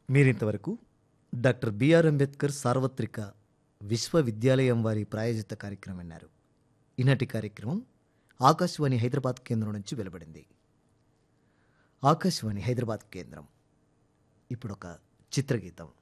మీరింతవరకు doctor BR Ambedkar సార్వత్రిక విశ్వవిద్యాలయం వారి ప్రాయోజిత కార్యక్రమం విన్నారు. ఈనాటి కార్యక్రమం ఆకాశవాణి హైదరాబాద్ కేంద్రం నుంచి వెలువడింది. ఆకాశవాణి హైదరాబాద్ కేంద్రం. ఇప్పుడొక చిత్రగీతం.